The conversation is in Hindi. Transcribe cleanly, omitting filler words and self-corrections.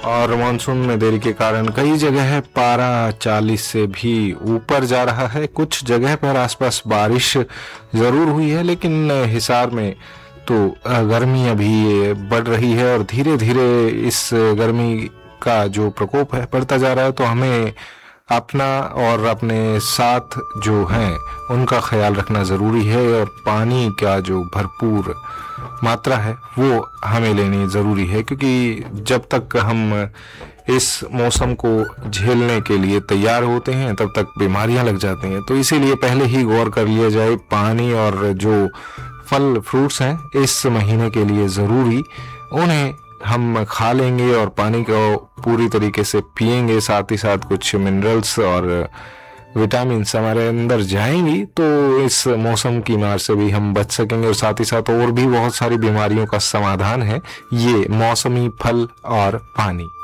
और मानसून में देरी के कारण कई जगह पारा 40 से भी ऊपर जा रहा है। कुछ जगह पर आसपास बारिश ज़रूर हुई है, लेकिन हिसार में तो गर्मी अभी बढ़ रही है और धीरे धीरे इस गर्मी का जो प्रकोप है बढ़ता जा रहा है। तो हमें अपना और अपने साथ जो हैं उनका ख्याल रखना ज़रूरी है, और पानी का जो भरपूर मात्रा है वो हमें लेनी ज़रूरी है, क्योंकि जब तक हम इस मौसम को झेलने के लिए तैयार होते हैं तब तक बीमारियां लग जाती हैं। तो इसीलिए पहले ही गौर कर लिया जाए, पानी और जो फल फ्रूट्स हैं इस महीने के लिए ज़रूरी, उन्हें हम खा लेंगे और पानी को पूरी तरीके से पिएंगे, साथ ही साथ कुछ मिनरल्स और विटामिन्स हमारे अंदर जाएंगी, तो इस मौसम की मार से भी हम बच सकेंगे। और साथ ही साथ और भी बहुत सारी बीमारियों का समाधान है ये मौसमी फल और पानी।